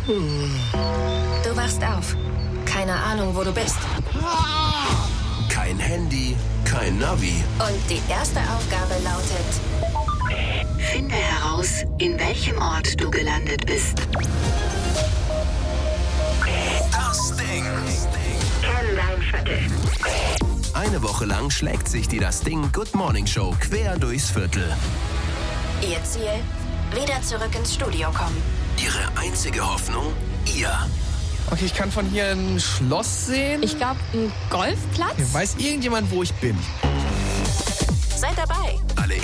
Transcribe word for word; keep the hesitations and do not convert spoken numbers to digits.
Du wachst auf. Keine Ahnung, wo du bist. Kein Handy, kein Navi. Und die erste Aufgabe lautet: Finde heraus, in welchem Ort du gelandet bist. Das Ding. Kenn dein Viertel. Eine Woche lang schlägt sich die Das Ding Good Morning Show quer durchs Viertel. Ihr Ziel? Wieder zurück ins Studio kommen. Ihre einzige Hoffnung? Ihr. Okay, ich kann von hier ein Schloss sehen. Ich glaube, ein Golfplatz? Weiß irgendjemand, wo ich bin? Seid dabei.